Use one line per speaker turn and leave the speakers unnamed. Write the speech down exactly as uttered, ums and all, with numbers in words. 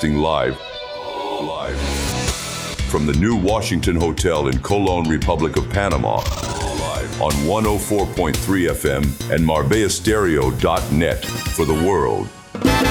broadcasting live, live from the new Washington Hotel in Colón, Republic of Panama, live on one oh four point three F M and Marbella Stereo dot net for the world.